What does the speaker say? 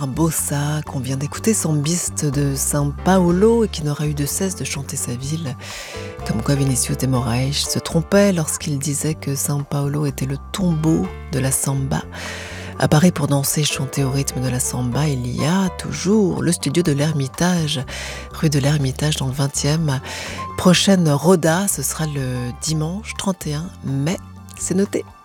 Un bossa qu'on vient d'écouter, sambiste de São Paulo et qui n'aura eu de cesse de chanter sa ville. Comme quoi Vinicius de Moraes se trompait lorsqu'il disait que São Paulo était le tombeau de la samba. À Paris, pour danser et chanter au rythme de la samba, il y a toujours le studio de l'Ermitage, rue de l'Ermitage dans le 20e. Prochaine Roda, ce sera le dimanche 31 mai, c'est noté.